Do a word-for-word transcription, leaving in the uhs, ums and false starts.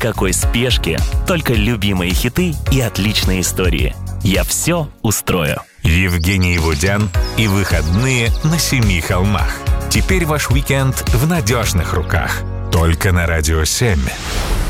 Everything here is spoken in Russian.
Никакой спешки, только любимые хиты и отличные истории. Я все устрою. Евгений Вудян и выходные на семи холмах. Теперь ваш уикенд в надежных руках. Только на Радио семь.